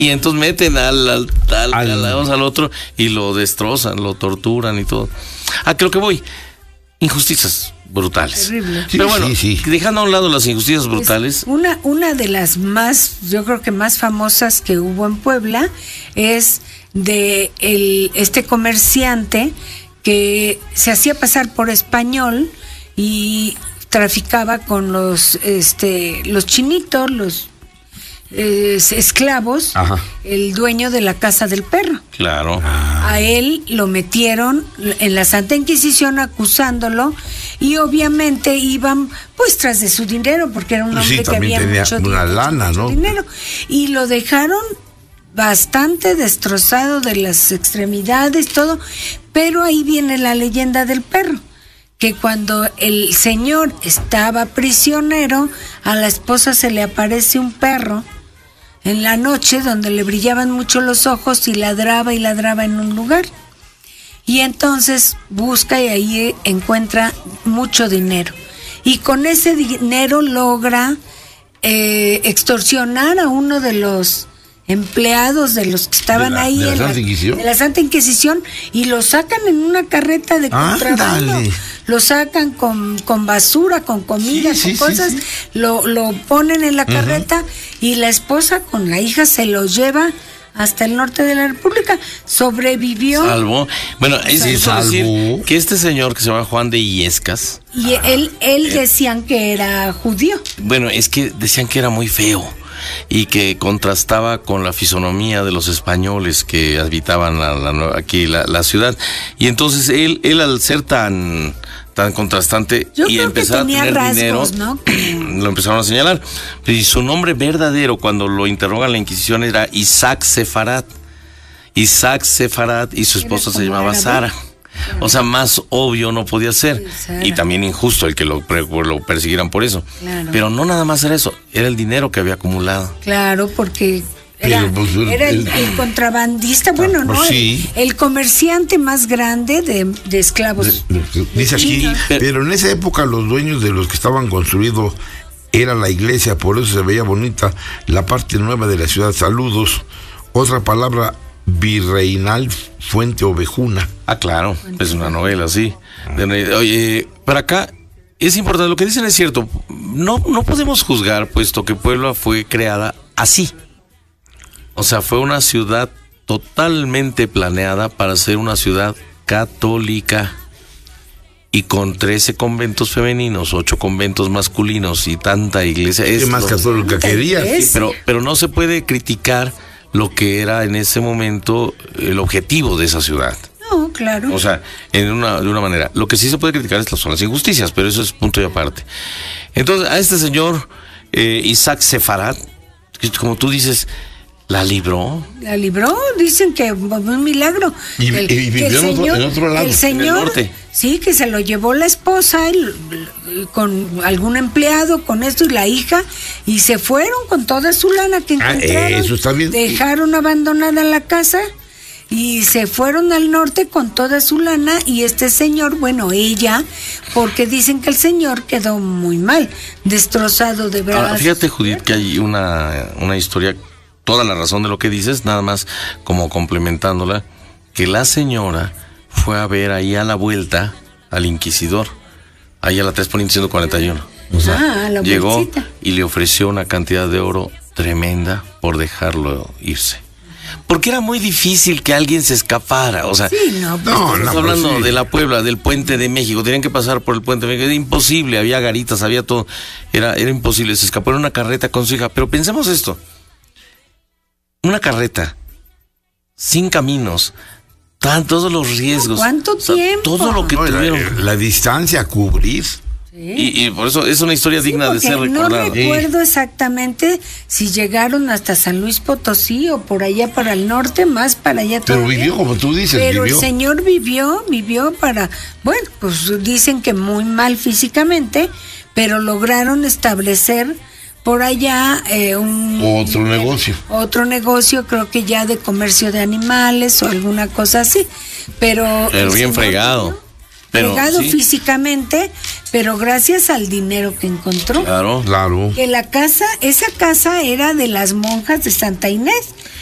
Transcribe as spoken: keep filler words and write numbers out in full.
Y entonces meten al, al, al, al, al, al otro y lo destrozan, lo torturan y todo. ¿A qué lo que voy? Injusticias brutales. Terrible. Pero bueno, sí, sí. dejando a un lado las injusticias brutales. Una, una de las más, yo creo que más famosas que hubo en Puebla es de el, este comerciante que se hacía pasar por español y traficaba con los, este, los chinitos, los Eh, esclavos. Ajá. El dueño de la Casa del Perro. Claro. Ah. A él lo metieron en la Santa Inquisición acusándolo y obviamente iban pues tras de su dinero porque era un hombre sí, que había tenía mucho una dinero, lana, mucho ¿no? dinero y lo dejaron bastante destrozado de las extremidades, todo, pero ahí viene la leyenda del perro. Que cuando el señor estaba prisionero, a la esposa se le aparece un perro en la noche donde le brillaban mucho los ojos y ladraba y ladraba en un lugar. Y entonces busca y ahí encuentra mucho dinero. Y con ese dinero logra eh, extorsionar a uno de los empleados de los que estaban ¿De la, ahí de la en Santa la, Inquisición? de la Santa Inquisición y lo sacan en una carreta de contrabando. Ándale. Lo sacan con, con basura, con comida, sí, con sí, cosas, sí, sí. Lo, lo ponen en la carreta uh-huh. y la esposa con la hija se lo lleva hasta el norte de la República. Sobrevivió. Salvo. Bueno, es eso salvo. decir que este señor que se llama Juan de Illescas. Y ah, él, él eh, decían que era judío. Bueno, es que decían que era muy feo y que contrastaba con la fisonomía de los españoles que habitaban la, la, aquí la, la ciudad. Y entonces él, él al ser tan tan contrastante Yo y empezar a tener rasgos, dinero, ¿no? lo empezaron a señalar. Y su nombre verdadero, cuando lo interrogan en la Inquisición, era Isaac Sefarat. Isaac Sefarat y su esposa se llamaba Sara. O sea, más obvio no podía ser. Y también injusto el que lo, lo persiguieran por eso. Claro. Pero no nada más era eso, era el dinero que había acumulado. Claro, porque era, pues, era el, el contrabandista, bueno, pues, ¿no? Sí. El, el comerciante más grande de, de esclavos. De, de, dice aquí, pero en esa época los dueños de los que estaban construidos era la iglesia, por eso se veía bonita la parte nueva de la ciudad. Saludos. Otra palabra, virreinal, Fuente Ovejuna. Ah, claro, Fuente es una novela, sí. Oye, para acá es importante, lo que dicen es cierto. No, no podemos juzgar, puesto que Puebla fue creada así. O sea, fue una ciudad totalmente planeada para ser una ciudad católica. Y con trece conventos femeninos, ocho conventos masculinos y tanta iglesia. ¿Qué más católica querías? Sí, pero, pero no se puede criticar lo que era en ese momento el objetivo de esa ciudad. No, claro. O sea, en una, de una manera. Lo que sí se puede criticar son las injusticias, pero eso es punto y aparte. Entonces, a este señor eh, Isaac Sefarat, como tú dices, la libró. La libró, dicen que fue un milagro. Y, el, y vivió el señor, en otro lado. El señor, en el norte. Sí, que se lo llevó la esposa el, el, con algún empleado, con esto y la hija, y se fueron con toda su lana que encontraron. Ah, eso está bien. Dejaron abandonada la casa y se fueron al norte con toda su lana, y este señor, bueno, ella, porque dicen que el señor quedó muy mal, destrozado de verdad. Ah, fíjate, Judith, que hay una, una historia, toda la razón de lo que dices, nada más como complementándola, que la señora fue a ver ahí a la vuelta al inquisidor, ahí a la tres Poniente ciento cuarenta y uno. O sea, ah, llegó bolsita. Y le ofreció una cantidad de oro tremenda por dejarlo irse. Porque era muy difícil que alguien se escapara, o sea, sí, no, pues, no, no, hablando pues sí. de la Puebla, del Puente de México, tenían que pasar por el Puente de México, era imposible, había garitas, había todo, era, era imposible, se escapó en una carreta con su hija, pero pensemos esto, una carreta, sin caminos, tan, todos los riesgos. ¿Cuánto o sea, tiempo? todo lo que no, tuvieron. La, la distancia a cubrir. Sí. Y, y por eso es una historia Sí, digna de ser no recordada. recuerdo exactamente si llegaron hasta San Luis Potosí o por allá para el norte, más para allá Pero todavía. vivió, como tú dices, Pero vivió. el señor vivió, vivió para, bueno, pues dicen que muy mal físicamente, pero lograron establecer por allá eh, un Otro negocio. Otro negocio, creo que ya de comercio de animales o alguna cosa así. Pero, Pero bien fregado. Pero, fregado sí. físicamente, pero gracias al dinero que encontró. Claro. Claro. Que la casa, esa casa era de las monjas de Santa Inés.